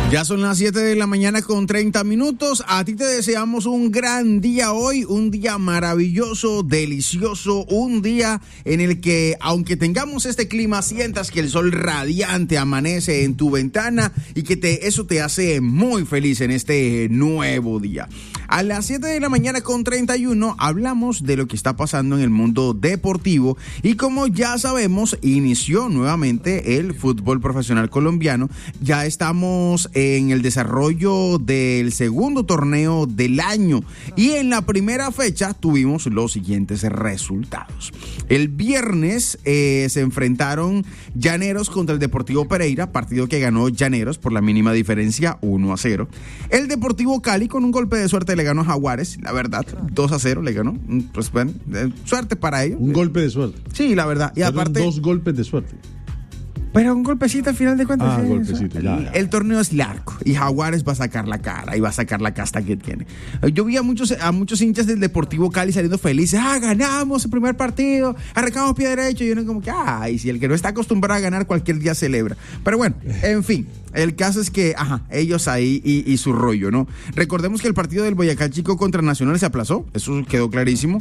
Ya son las 7 de la mañana con 30 minutos. A ti te deseamos un gran día hoy, un día maravilloso, delicioso, un día en el que, aunque tengamos este clima, sientas que el sol radiante amanece en tu ventana y que eso te hace muy feliz en este nuevo día. A las 7 de la mañana con 31 hablamos de lo que está pasando en el mundo deportivo y como ya sabemos, inició nuevamente el fútbol profesional colombiano. Ya estamos en el desarrollo del segundo torneo del año y en la primera fecha tuvimos los siguientes resultados. El viernes se enfrentaron Llaneros contra el Deportivo Pereira, partido que ganó Llaneros por la mínima diferencia 1-0. El Deportivo Cali con un golpe de suerte le ganó a Jaguares, la verdad, 2-0 le ganó. Pues bueno, suerte para ellos. Un golpe de suerte. Sí, la verdad. Y fueron aparte 2 golpes de suerte. Pero un golpecito al final de cuentas. Golpecito, ya. El torneo es largo y Jaguares va a sacar la cara y va a sacar la casta que tiene. Yo vi a muchos hinchas del Deportivo Cali saliendo felices. Ganamos el primer partido, arrancamos pie derecho. Y uno como que, si el que no está acostumbrado a ganar cualquier día celebra. Pero bueno, en fin, el caso es que, ellos ahí y su rollo, ¿no? Recordemos que el partido del Boyacá Chico contra Nacional se aplazó, eso quedó clarísimo.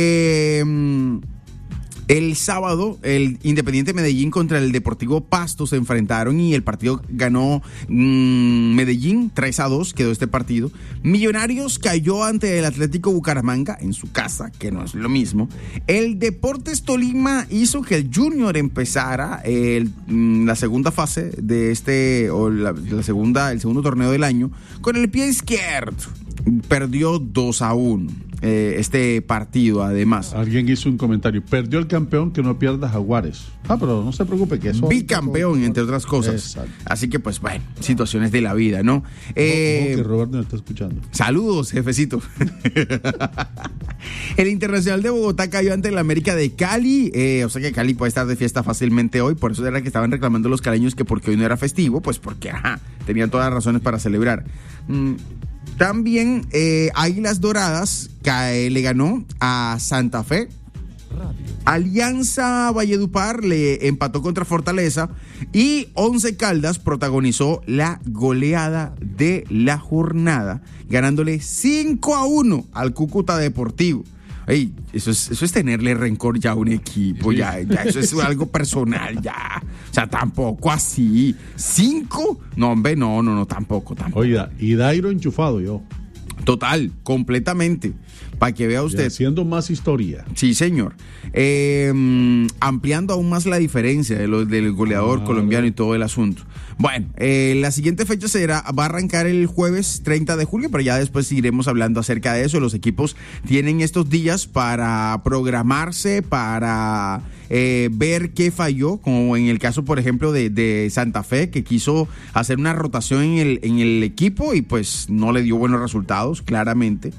El sábado, el Independiente Medellín contra el Deportivo Pasto se enfrentaron y el partido ganó Medellín 3-2, quedó este partido. Millonarios cayó ante el Atlético Bucaramanga en su casa, que no es lo mismo. El Deportes Tolima hizo que el Junior empezara la segunda fase de el segundo torneo del año con el pie izquierdo. Perdió 2-1 este partido, además. Alguien hizo un comentario: perdió el campeón, que no pierda Jaguares. Pero no se preocupe, que eso bicampeón, entre otras cosas. Exacto. Así que pues bueno, situaciones de la vida, ¿no? Que Roberto nos está escuchando. Saludos, jefecito. El Internacional de Bogotá cayó ante el América de Cali, o sea que Cali puede estar de fiesta fácilmente hoy, por eso era que estaban reclamando los caleños que porque hoy no era festivo, pues porque tenían todas las razones para celebrar. También Águilas Doradas le ganó a Santa Fe. Alianza Valledupar le empató contra Fortaleza y Once Caldas protagonizó la goleada de la jornada, ganándole 5-1 al Cúcuta Deportivo. Ey, eso es tenerle rencor ya a un equipo, ya eso es algo personal, ya. O sea, tampoco así. ¿5? No, hombre, no, tampoco. Oiga, y Dairo enchufado yo. Total, completamente. Para que vea usted. Haciendo más historia. Sí, señor. Ampliando aún más la diferencia del goleador colombiano y todo el asunto. Bueno, la siguiente fecha va a arrancar el jueves 30 de julio, pero ya después seguiremos hablando acerca de eso. Los equipos tienen estos días para programarse, para ver qué falló, como en el caso, por ejemplo, de Santa Fe, que quiso hacer una rotación en el equipo y pues no le dio buenos resultados, claramente.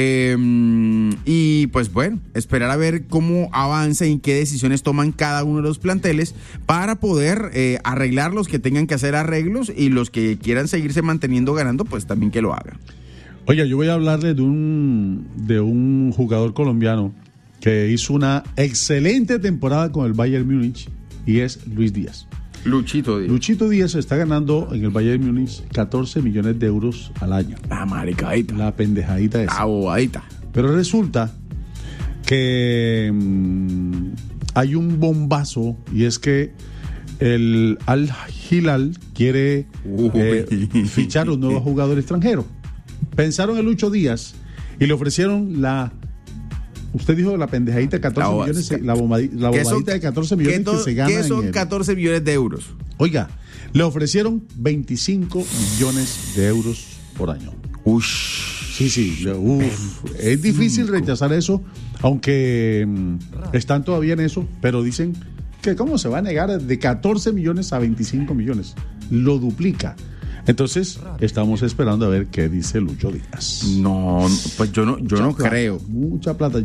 Y pues bueno, esperar a ver cómo avanza y qué decisiones toman cada uno de los planteles para poder arreglar los que tengan que hacer arreglos y los que quieran seguirse manteniendo ganando, pues también que lo hagan. Oiga, yo voy a hablarle de un jugador colombiano que hizo una excelente temporada con el Bayern Múnich y es Luis Díaz. Luchito Díaz está ganando en el Bayern Múnich 14 millones de euros al año. La maricadita. La pendejadita esa. La bobadita. Pero resulta que hay un bombazo y es que el Al Hilal quiere fichar un nuevo jugador extranjero. Pensaron en Lucho Díaz y le ofrecieron usted dijo la pendejadita de 14 millones, la bobadita de 14 millones que se gana. ¿Qué son 14 millones de euros? Oiga, le ofrecieron 25 millones de euros por año. Sí. Es difícil rechazar eso, aunque están todavía en eso, pero dicen que cómo se va a negar de 14 millones a 25 millones. Lo duplica. Entonces, estamos esperando a ver qué dice Lucho Díaz. No, pues yo no creo. Mucha plata.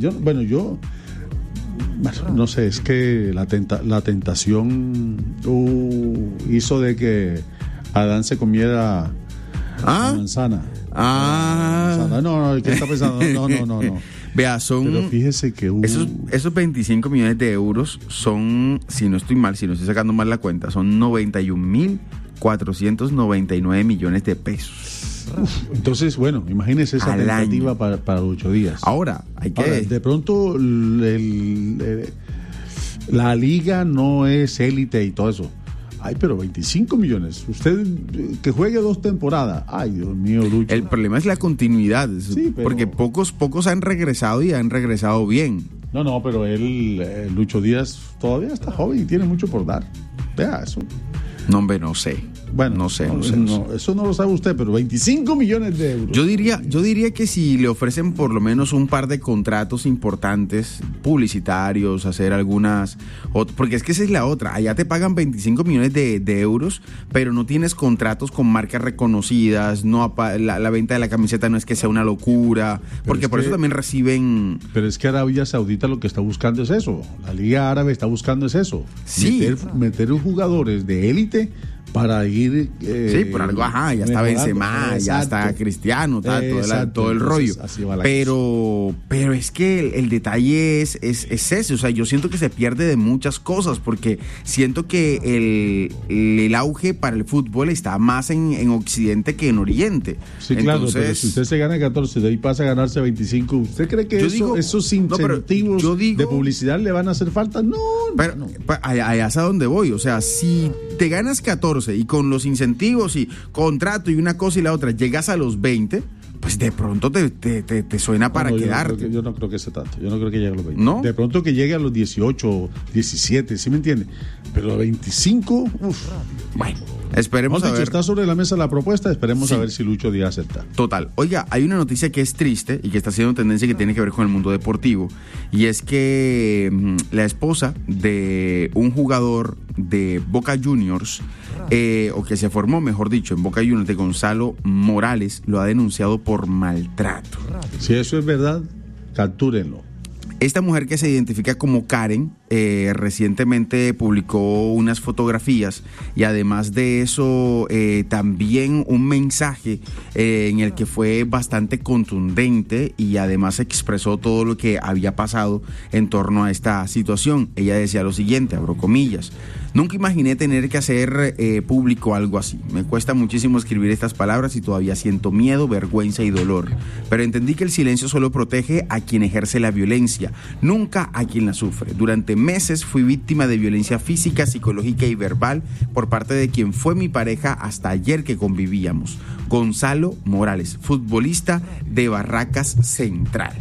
No sé, es que la tentación hizo de que Adán se comiera la manzana. No, ¿qué está pensando? No. Vea, pero fíjese que esos 25 millones de euros son, si no estoy sacando mal la cuenta, son 499 millones de pesos. Entonces, bueno, imagínese esa tentativa para Lucho Díaz. Ahora, de pronto la liga no es élite y todo eso. Ay, pero 25 millones. Usted que juegue 2 temporadas. Ay, Dios mío, Lucho. El problema es la continuidad. Sí, porque pocos han regresado y han regresado bien. No, pero Lucho Díaz todavía está joven y tiene mucho por dar. Vea eso. No, hombre, no sé. Bueno, no sé. Eso no lo sabe usted, pero 25 millones de euros. Yo diría que si le ofrecen por lo menos un par de contratos importantes, publicitarios, hacer algunas... Porque es que esa es la otra. Allá te pagan 25 millones de euros, pero no tienes contratos con marcas reconocidas, la venta de la camiseta no es que sea una locura, porque por eso también reciben... Pero es que Arabia Saudita lo que está buscando es eso. La Liga Árabe está buscando es eso. Sí. Meter jugadores de élite para ir... sí, por algo, ya está Benzema, ya está Cristiano, todo el rollo. Pero es que el detalle es ese, o sea, yo siento que se pierde de muchas cosas, porque siento que el auge para el fútbol está más en Occidente que en Oriente. Sí, claro, entonces, pero si usted se gana 14, de ahí pasa a ganarse 25, ¿usted cree que esos incentivos de publicidad le van a hacer falta? No. Allá es a donde voy, o sea, si te ganas 14 y con los incentivos y contrato y una cosa y la otra llegas a los 20, pues de pronto te suena para quedarte. Yo no creo que sea tanto, yo no creo que llegue a los 20. ¿No? De pronto que llegue a los 18, 17, ¿sí me entiende? Pero a 25, Bueno, esperemos a ver. Está sobre la mesa la propuesta, esperemos a ver si Lucho Díaz acepta. Total. Oiga, hay una noticia que es triste y que está siendo tendencia que tiene que ver con el mundo deportivo, y es que la esposa de un jugador de Boca Juniors, o que se formó, mejor dicho, en Boca Juniors, de Gonzalo Morales, lo ha denunciado por maltrato. Si eso es verdad, captúrenlo. Esta mujer, que se identifica como Karen, recientemente publicó unas fotografías y además de eso también un mensaje en el que fue bastante contundente y además expresó todo lo que había pasado en torno a esta situación. Ella decía lo siguiente, abro comillas: nunca imaginé tener que hacer público algo así. Me cuesta muchísimo escribir estas palabras y todavía siento miedo, vergüenza y dolor. Pero entendí que el silencio solo protege a quien ejerce la violencia, nunca a quien la sufre. Durante meses fui víctima de violencia física, psicológica y verbal por parte de quien fue mi pareja hasta ayer que convivíamos. Gonzalo Morales, futbolista de Barracas Central.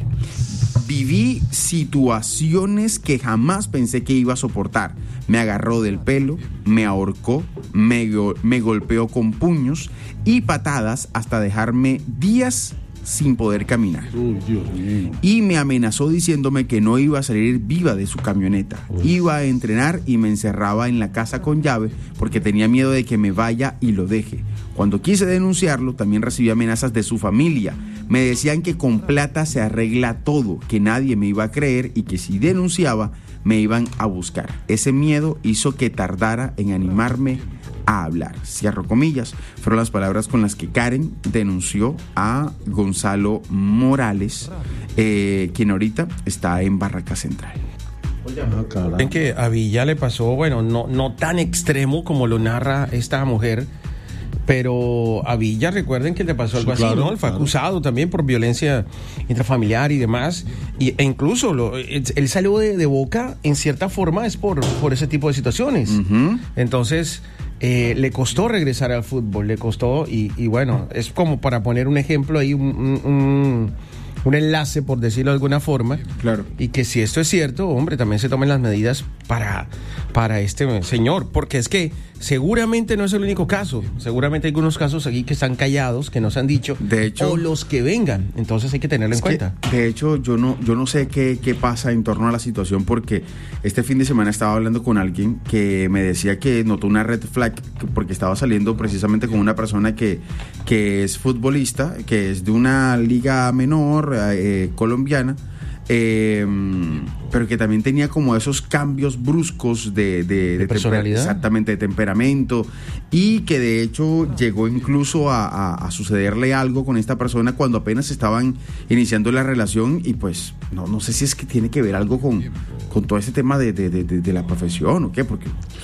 Viví situaciones que jamás pensé que iba a soportar. Me agarró del pelo, me ahorcó, me golpeó con puños y patadas hasta dejarme días sin poder caminar. Dios mío. Y me amenazó diciéndome que no iba a salir viva de su camioneta. Iba a entrenar y me encerraba en la casa con llave porque tenía miedo de que me vaya y lo deje. Cuando quise denunciarlo, también recibí amenazas de su familia. Me decían que con plata se arregla todo, que nadie me iba a creer y que si denunciaba me iban a buscar. Ese miedo hizo que tardara en animarme a hablar. Cierro comillas. Fueron las palabras con las que Karen denunció a Gonzalo Morales, quien ahorita está en Barracas Central. En que a Villa le pasó, bueno, no tan extremo como lo narra esta mujer, pero a Villa, recuerden que le pasó algo así, ¿no? Él fue acusado también por violencia intrafamiliar y demás, e incluso él salió de Boca, en cierta forma, es por ese tipo de situaciones. Uh-huh. Entonces, le costó regresar al fútbol, le costó, y bueno, es como para poner un ejemplo ahí, un enlace, por decirlo de alguna forma. Claro. Y que si esto es cierto, hombre, también se tomen las medidas para este señor, porque es que seguramente no es el único caso. Seguramente hay algunos casos aquí que están callados, que no se han dicho, de hecho, o los que vengan. Entonces hay que tenerlo en cuenta. De hecho, yo no sé qué pasa en torno a la situación, porque este fin de semana estaba hablando con alguien que me decía que notó una red flag porque estaba saliendo precisamente con una persona que es futbolista, que es de una liga menor colombiana, pero que también tenía como esos cambios bruscos de personalidad, exactamente, de temperamento, y que de hecho llegó incluso a sucederle algo con esta persona cuando apenas estaban iniciando la relación, y pues no sé si es que tiene que ver algo con todo ese tema de la profesión o qué, porque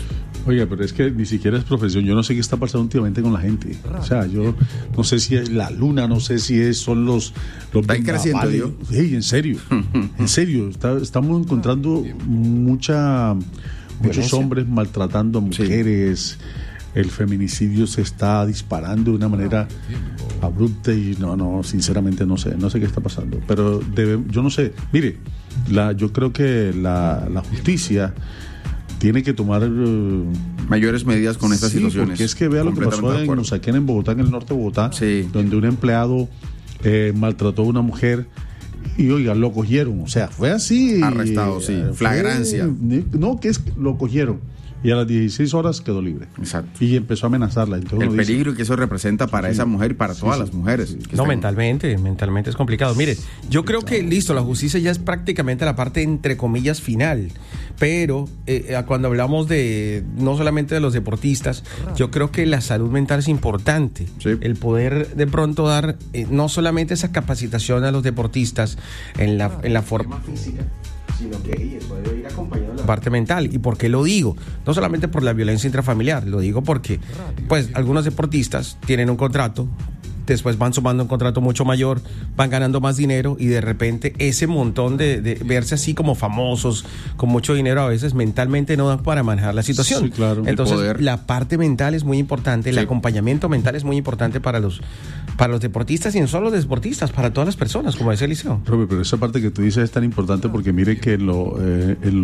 Oiga, pero es que ni siquiera es profesión. Yo no sé qué está pasando últimamente con la gente. O sea, yo no sé si es la luna, no sé si son los están creciendo, ¿yo? Sí, en serio. En serio. Estamos encontrando muchos hombres maltratando a mujeres. Sí. El feminicidio se está disparando de una manera abrupta y no, sinceramente no sé qué está pasando. Pero yo no sé. Mire, yo creo que la justicia tiene que tomar mayores medidas con estas situaciones. Porque es que vea lo que pasó en Usaquén, en Bogotá, en el norte de Bogotá, sí, donde un empleado maltrató a una mujer y, oiga, lo cogieron. O sea, fue así. Arrestado, sí. Flagrancia. Lo cogieron. Y a las 16 horas quedó libre. Exacto. Y empezó a amenazarla. Entonces el peligro que eso representa para esa mujer y para todas las mujeres. No, mentalmente es complicado. Mire, yo creo que listo, la justicia ya es prácticamente la parte entre comillas final. Pero cuando hablamos de no solamente de los deportistas, yo creo que la salud mental es importante. Sí. El poder de pronto dar no solamente esa capacitación a los deportistas en la forma física, sino que puede ir acompañado de la parte mental. ¿Y por qué lo digo? No solamente por la violencia intrafamiliar, lo digo porque pues algunos deportistas tienen un contrato, después van sumando un contrato mucho mayor, van ganando más dinero y de repente ese montón de verse así como famosos, con mucho dinero, a veces mentalmente no dan para manejar la situación. Sí, claro. Entonces la parte mental es muy importante, el acompañamiento mental es muy importante para los deportistas y no solo los deportistas, para todas las personas, como dice Eliseo. Pero esa parte que tú dices es tan importante porque mire que en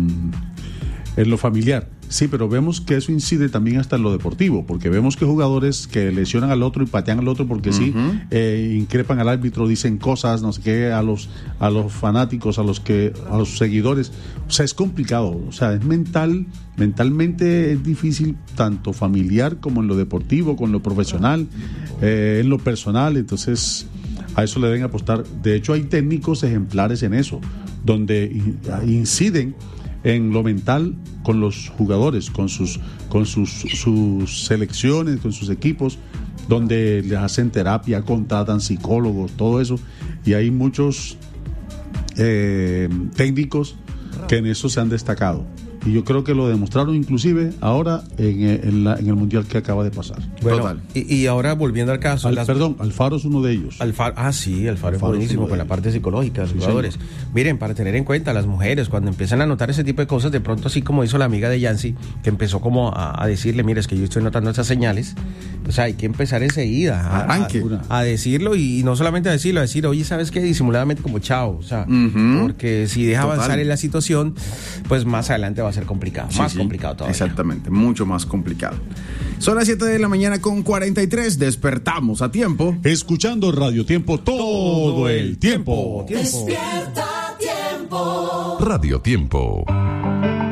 lo familiar, sí, pero vemos que eso incide también hasta en lo deportivo, porque vemos que jugadores que lesionan al otro y patean al otro porque sí, increpan al árbitro, dicen cosas, no sé qué, a los fanáticos, a los seguidores. O sea, es complicado, o sea, es mentalmente es difícil, tanto familiar como en lo deportivo, con lo profesional, en lo personal. Entonces a eso le deben apostar. De hecho, hay técnicos ejemplares en eso, donde inciden en lo mental con los jugadores, con sus selecciones, con sus equipos, donde les hacen terapia, contratan psicólogos, todo eso, y hay muchos técnicos que en eso se han destacado. Y yo creo que lo demostraron inclusive ahora en el Mundial que acaba de pasar. Bueno, y ahora volviendo al caso... Alfaro es uno de ellos. Alfaro es buenísimo con la parte psicológica de los jugadores. Señor. Miren, para tener en cuenta, las mujeres cuando empiezan a notar ese tipo de cosas, de pronto así como hizo la amiga de Yancy, que empezó como a decirle, mira, es que yo estoy notando esas señales, o sea, hay que empezar enseguida a decirlo, y no solamente a decir, oye, ¿sabes qué? Disimuladamente como chao, o sea, porque si deja avanzar en la situación, pues más adelante va a ser complicado, complicado todavía. Exactamente, mucho más complicado. Son las 7 de la mañana con 43, despertamos a tiempo. Escuchando Radio Tiempo todo el tiempo. Despierta Tiempo. Radio Tiempo.